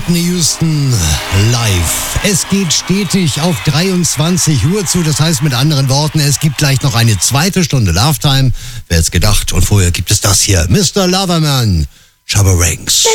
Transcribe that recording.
Whitney Houston live. Es geht stetig auf 23 Uhr zu. Das heißt mit anderen Worten, es gibt gleich noch eine zweite Stunde Love Time. Wer hätte es gedacht? Und vorher gibt es das hier. Mr. Loverman, Shabba Ranks.